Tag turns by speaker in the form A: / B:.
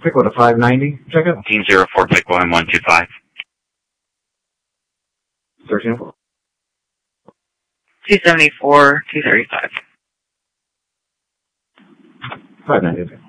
A: Pickle to 590. Check it.
B: Team 04, Pickle M125.
A: 1304.
C: 274, 235.
A: 590.